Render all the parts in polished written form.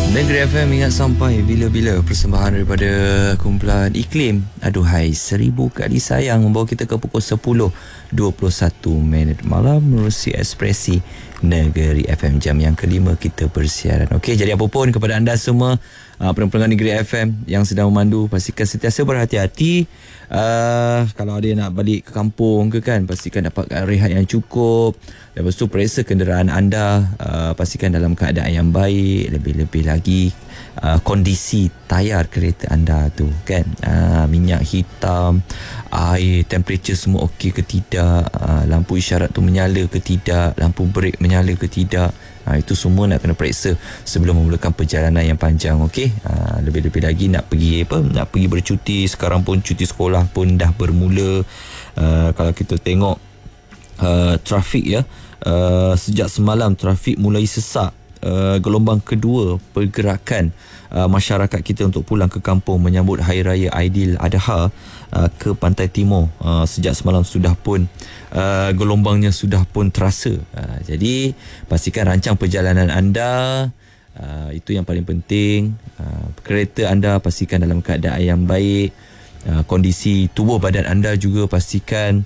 Negeri FM ingat sampai bila-bila. Persembahan daripada kumpulan Iklim Aduhai 1000 Kali Sayang membawa kita ke pukul 10.21 malam menerusi ekspresi Negeri FM. Jam yang kelima kita bersiaran. Okey, jadi apapun kepada anda semua pendengar Negeri FM yang sedang memandu, pastikan sentiasa berhati-hati. Kalau ada yang nak balik ke kampung ke kan, pastikan dapatkan rehat yang cukup. Lepas tu periksa kenderaan anda, pastikan dalam keadaan yang baik. Lebih-lebih lagi kondisi tayar kereta anda tu kan, minyak hitam, air, temperature semua okey ke tidak, lampu isyarat tu menyala ke tidak, lampu brek menyala ke tidak. Itu semua nak kena periksa sebelum memulakan perjalanan yang panjang. Okey, lebih-lebih lagi nak pergi bercuti. Sekarang pun cuti sekolah pun dah bermula. Kalau kita tengok trafik ya, sejak semalam trafik mulai sesak. Gelombang kedua pergerakan masyarakat kita untuk pulang ke kampung menyambut Hari Raya Aidil Adha ke Pantai Timur sejak semalam sudah pun gelombangnya sudah pun terasa. Jadi pastikan rancang perjalanan anda, itu yang paling penting. Kereta anda pastikan dalam keadaan yang baik. Kondisi tubuh badan anda juga pastikan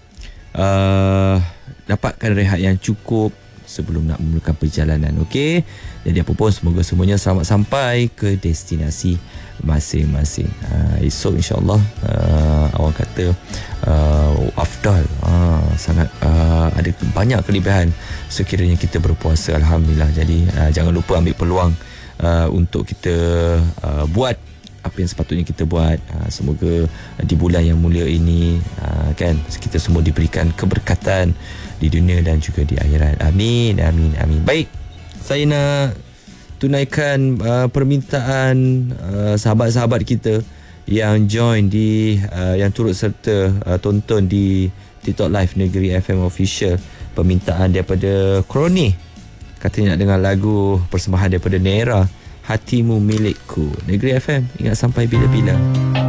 dapatkan rehat yang cukup sebelum nak memulakan perjalanan. Okey, jadi apa pun semoga semuanya selamat sampai ke destinasi masing-masing. Esok insyaAllah awak kata afdal, sangat ada banyak kelebihan sekiranya kita berpuasa. Alhamdulillah. Jadi jangan lupa ambil peluang untuk kita buat apa yang sepatutnya kita buat. Semoga di bulan yang mulia ini kan kita semua diberikan keberkatan di dunia dan juga di akhirat. Amin, amin, amin. Baik, saya nak tunaikan permintaan sahabat-sahabat kita yang join di yang turut serta tonton di TikTok Live Negeri FM Official. Permintaan daripada Kroni, katanya nak dengar lagu persembahan daripada Nera, Hatimu Milikku. Negeri FM ingat sampai bila-bila.